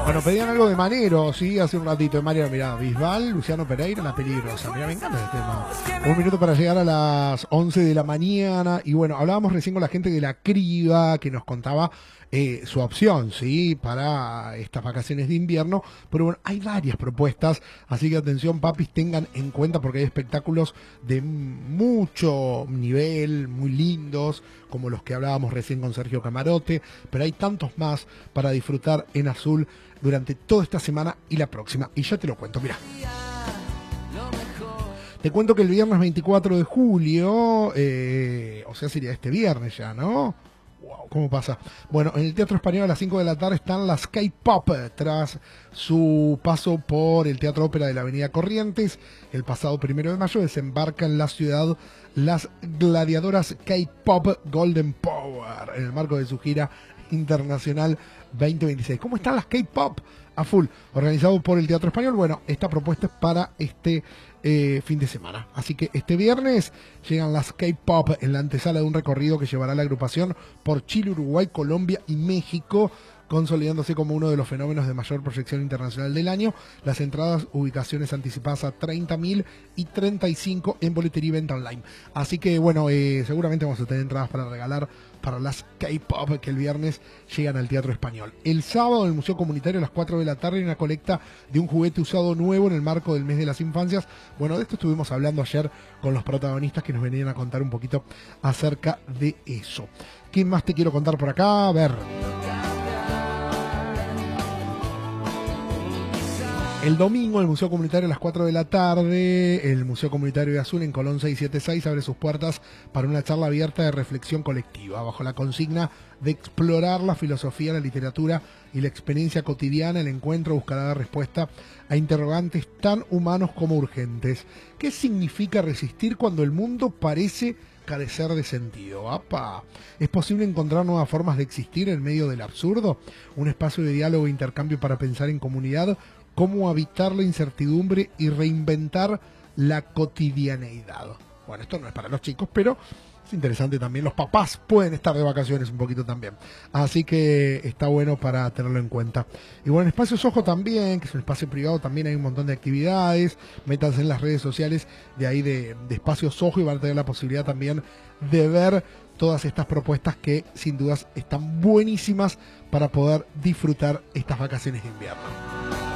Bueno, pedían algo de Manero, sí, hace un ratito de Manero, mirá, Bisbal, Luciano Pereira, La Peligrosa. Mirá, me encanta este tema. Un minuto para llegar a las 11 de la mañana. Y bueno, hablábamos recién con la gente de la Criba, que nos contaba su opción, sí, para estas vacaciones de invierno. Pero bueno, hay varias propuestas, así que atención, papis, tengan en cuenta porque hay espectáculos de mucho nivel, muy lindos, como los que hablábamos recién con Sergio Camarote, pero hay tantos más para disfrutar en Azul durante toda esta semana y la próxima. Y ya te lo cuento, mira. Te cuento que el viernes 24 de julio, o sea, sería este viernes ya, ¿no? Wow, ¿cómo pasa? Bueno, en el Teatro Español a las 5 de la tarde están las K-Pop tras su paso por el Teatro Ópera de la Avenida Corrientes. El pasado 1 de mayo desembarca en la ciudad las gladiadoras K-Pop Golden Power en el marco de su gira internacional 2026. ¿Cómo están las K-Pop? A full, organizado por el Teatro Español. Bueno, esta propuesta es para este fin de semana. Así que este viernes llegan las K-Pop en la antesala de un recorrido que llevará a la agrupación por Chile, Uruguay, Colombia y México, consolidándose como uno de los fenómenos de mayor proyección internacional del año. Las entradas, ubicaciones anticipadas a 30.000 y 35 en boletería y venta online. Así que bueno, seguramente vamos a tener entradas para regalar para las K-Pop que el viernes llegan al Teatro Español. El sábado en el Museo Comunitario a las 4 de la tarde hay una colecta de un juguete usado nuevo en el marco del mes de las infancias. Bueno, de esto estuvimos hablando ayer con los protagonistas que nos venían a contar un poquito acerca de eso. ¿Qué más te quiero contar por acá? A ver. El domingo, el Museo Comunitario a las 4 de la tarde, el Museo Comunitario de Azul en Colón 676 abre sus puertas para una charla abierta de reflexión colectiva, bajo la consigna de explorar la filosofía, la literatura y la experiencia cotidiana. El encuentro buscará dar respuesta a interrogantes tan humanos como urgentes. ¿Qué significa resistir cuando el mundo parece carecer de sentido? ¡Apa! ¿Es posible encontrar nuevas formas de existir en medio del absurdo? Un espacio de diálogo e intercambio para pensar en comunidad, cómo habitar la incertidumbre y reinventar la cotidianeidad. Bueno, esto no es para los chicos, pero es interesante también. Los papás pueden estar de vacaciones un poquito también. Así que está bueno para tenerlo en cuenta. Y bueno, en Espacios Ojo también, que es un espacio privado, también hay un montón de actividades. Métanse en las redes sociales de ahí de Espacios Ojo y van a tener la posibilidad también de ver todas estas propuestas que sin dudas están buenísimas para poder disfrutar estas vacaciones de invierno.